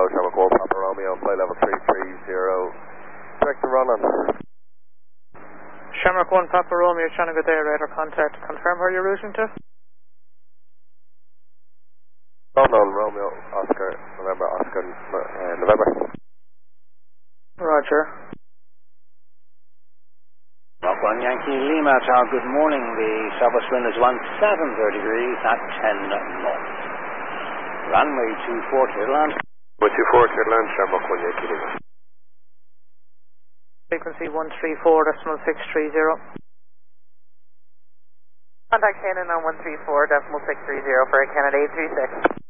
Shamrock 1 Papa Romeo, flight level 330. Direct to run on. Shamrock 1 Papa Romeo, trying to get there, radar contact. Confirm where you're routing to? Unknown Romeo, Oscar, November, Oscar, November. Roger. Rock 1 Yankee Lima Tower, good morning. The southwest wind is 1730 degrees at 10 knots. Runway 24 clear to land. 24 clear to land, Shamrock 1 Yankee Lima. Frequency 134.630. Contact Canon on 134.630 for a Canada 836.